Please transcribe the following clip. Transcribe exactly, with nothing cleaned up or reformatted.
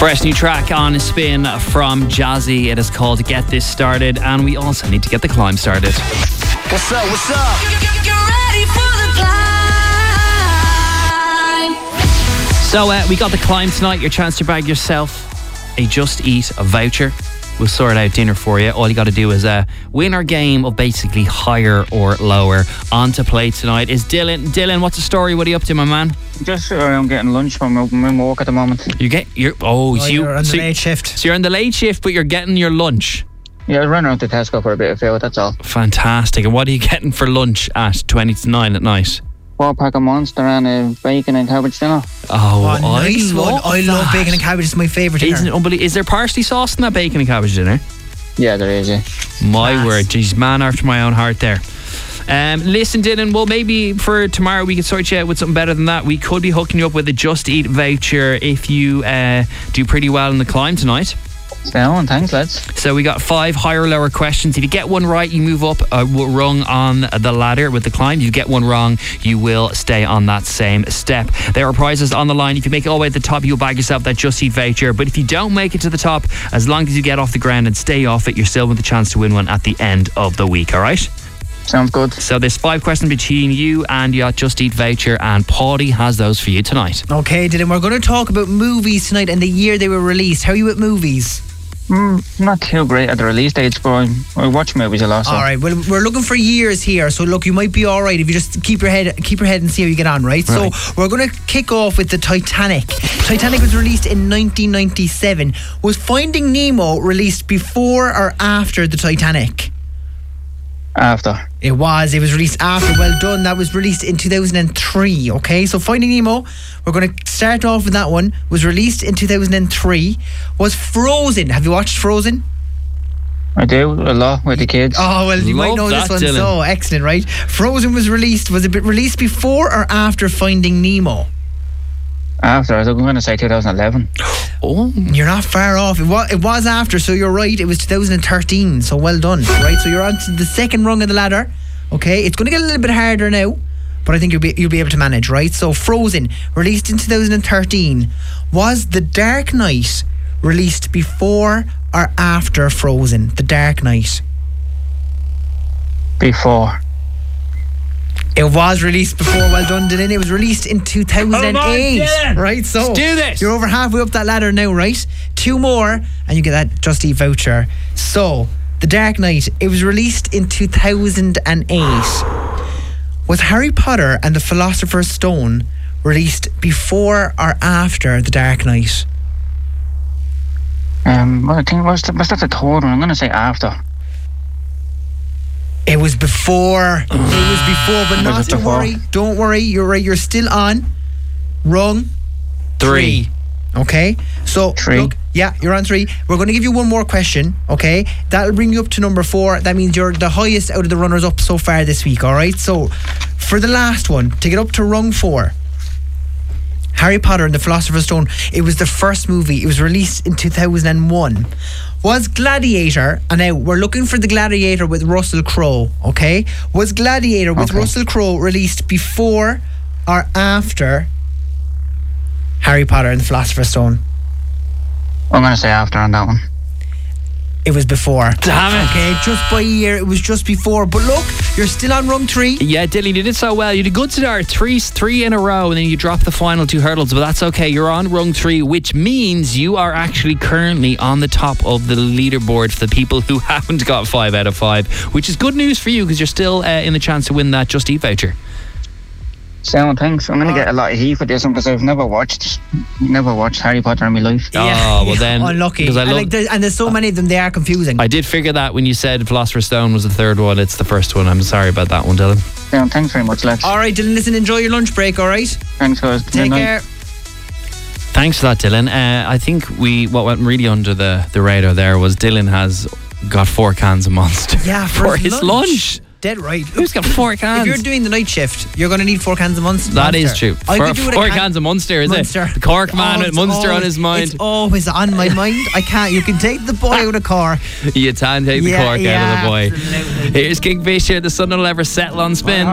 Fresh new track on Spin from Jazzy. It is called Get This Started, and we also need to get the climb started. What's up, what's up? You're ready for the climb. So uh, we got the climb tonight. Your chance to bag yourself a Just Eat a voucher. We'll sort out dinner for you. All you got to do is uh, win our game of basically higher or lower. On to play tonight is Dylan. Dylan, what's the story? What are you up to, my man? Just uh, I'm getting lunch from my work at the moment. You get you're oh, Oh, so you, you're on the so, late shift. so you're on the late shift, but you're getting your lunch. Yeah, I ran around to Tesco for a bit of food, that's all. Fantastic. And what are you getting for lunch at twenty to nine at night? Four pack of Monster and a bacon and cabbage dinner. Oh, Oh, nice I one. love I love that. bacon and cabbage. It's my favourite dinner. Isn't it unbelievable? Is there parsley sauce in that bacon and cabbage dinner? Yeah, there is, yeah. My Class. word, geez, man after my own heart there. Um, listen, Dylan, well, maybe for tomorrow we could sort you out with something better than that. We could be hooking you up with a Just Eat voucher if you uh, do pretty well in the climb tonight. Sound, thanks, lads. So we got five higher or lower questions. If you get one right, you move up a rung on the ladder with the climb. If you get one wrong, you will stay on that same step. There are prizes on the line. If you make it all the way to the top, you'll bag yourself that Just Eat voucher. But if you don't make it to the top, as long as you get off the ground and stay off it, you're still with the chance to win one at the end of the week, all right? Sounds good. So there's five questions between you and your Just Eat voucher, and Paddy has those for you tonight. Okay, Dylan, we're going to talk about movies tonight and the year they were released. How are you at movies? Mm, not too great at the release dates, but I, I watch movies a lot. So. All right, well, we're looking for years here, so look, you might be all right if you just keep your head keep your head and see how you get on, right? Right. So we're going to kick off with the Titanic. Titanic was released in nineteen ninety-seven. Was Finding Nemo released before or after the Titanic? After. It was. It was released after. Well done. That was released in two thousand three, okay? So Finding Nemo, we're going to start off with that one, was released in two thousand three. Was Frozen. Have you watched Frozen? I do, a lot with the kids. Oh, well, you Love might know that, this one. Dylan. So, excellent, right? Frozen was released. Was it be- released before or after Finding Nemo? After, I was going to say two thousand eleven. Oh, You're not far off. It was, it was after, so you're right. It was two thousand thirteen, so well done, right? So you're on to the second rung of the ladder, okay? It's going to get a little bit harder now, but I think you'll be, you'll be able to manage, right? So Frozen, released in two thousand thirteen. Was The Dark Knight released before or after Frozen? The Dark Knight. Before. It was released before. Well done, Dylan. It was released in two thousand eight. Dylan. Right, so Let's do this. you're over halfway up that ladder now, right? Two more and you get that Just Eat voucher. So, The Dark Knight, it was released in two thousand eight. Was Harry Potter and the Philosopher's Stone released before or after The Dark Knight? Um, well, I think, was, that, was that the third one? I'm going to say after. It was before. It was before, but not Was it to before? worry. Don't worry. You're right. You're still on. Rung three. Okay, so Three. look, yeah, you're on three. We're going to give you one more question. Okay, that'll bring you up to number four. That means you're the highest out of the runners up so far this week. All right. So for the last one, to get up to rung four, Harry Potter and the Philosopher's Stone. It was the first movie. It was released in two thousand one. Was Gladiator, and now we're looking for the Gladiator with Russell Crowe, okay? Was Gladiator with Okay. Russell Crowe released before or after Harry Potter and the Philosopher's Stone? I'm going to say after on that one. It was before. Damn it. Okay, just by a year, it was just before. But look, you're still on rung three. Yeah, Dylan, you did so well. You did a good start, three, three in a row, and then you dropped the final two hurdles, but that's okay. You're on rung three, which means you are actually currently on the top of the leaderboard for the people who haven't got five out of five, which is good news for you because you're still uh, in the chance to win that Just Eat voucher. Sound, thanks. I'm going to get a lot of heat for this one because I've never watched, never watched Harry Potter in my life. Oh, well then, Unlucky. 'cause I and, love- like, there's, and there's so many of them, they are confusing. I did figure that when you said Philosopher's Stone was the third one. It's the first one. I'm sorry about that one, Dylan. Sound, thanks very much, lads. All right, Dylan, listen, enjoy your lunch break, all right? Thanks, guys. Take Good night. care. Thanks for that, Dylan. Uh, I think we what went really under the, the radar there was Dylan has got four cans of Monster Yeah, for, for his lunch. Dead right. Who's got four cans? If you're doing the night shift, you're going to need four cans of Monster. That is true. I Four, could do with a four can- cans of Munster, is Munster. it? The Cork man Oh, with it's Munster on always- his mind. It's always on my mind. I can't. You can take the boy out of Cork. You can take the Yeah, Cork yeah, out of the boy. absolutely. Here's Kingfish here. The sun will never settle on Spin.